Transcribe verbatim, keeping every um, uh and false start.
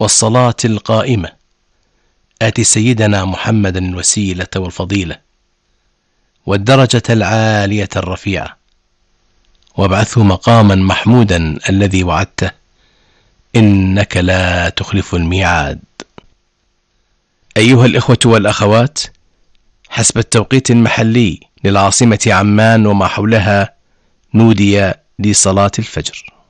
والصلاة القائمة آت سيدنا محمدا الوسيلة والفضيلة والدرجة العالية الرفيعة وابعثه مقاما محمودا الذي وعدته إنك لا تخلف الميعاد. أيها الإخوة والأخوات، حسب التوقيت المحلي للعاصمة عمان وما حولها نودي لصلاة الفجر.